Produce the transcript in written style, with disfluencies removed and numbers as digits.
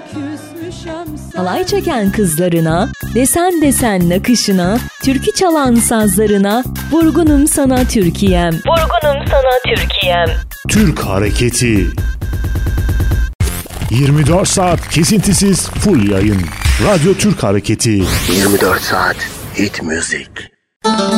Halay çeken kızlarına, desen desen nakışına, türkü çalan sazlarına, vurgunum sana Türkiye'm. Vurgunum sana Türkiye'm. Türk Hareketi. 24 saat kesintisiz full yayın. Radyo Türk Hareketi. 24 saat hit müzik.